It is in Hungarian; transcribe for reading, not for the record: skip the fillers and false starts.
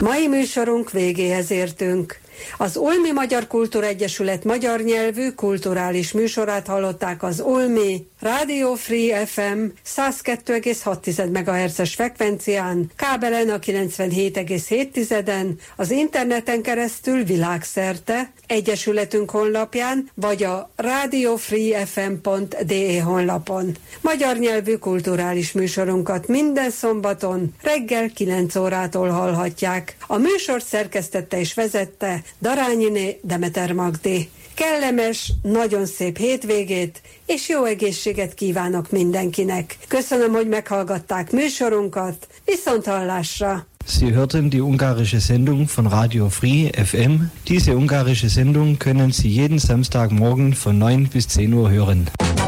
Mai műsorunk végéhez értünk. Az Olmi Magyar Kultúregyesület magyar nyelvű kulturális műsorát hallották az Olmi Radio Free FM 102,6 MHz-es frekvencián, kábelen a 97,7-en, az interneten keresztül világszerte, egyesületünk honlapján, vagy a radiofreefm.de honlapon. Magyar nyelvű kulturális műsorunkat minden szombaton reggel 9 órától hallhatják. A műsort szerkesztette és vezette Darányiné Demeter Magdi. Kellemes, nagyon szép hétvégét és jó egészséget kívánok mindenkinek. Köszönöm, hogy meghallgatták műsorunkat. Viszonthallásra! Sie hörten die ungarische Sendung von Radio Free FM. Diese ungarische Sendung können Sie jeden Samstagmorgen von 9 bis 10 Uhr hören.